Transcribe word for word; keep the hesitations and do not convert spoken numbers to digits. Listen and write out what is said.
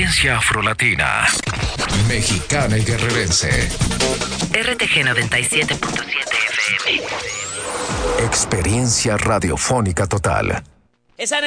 Experiencia afrolatina, mexicana y guerrerense. R T G noventa y siete punto siete F M. Experiencia radiofónica total. Esa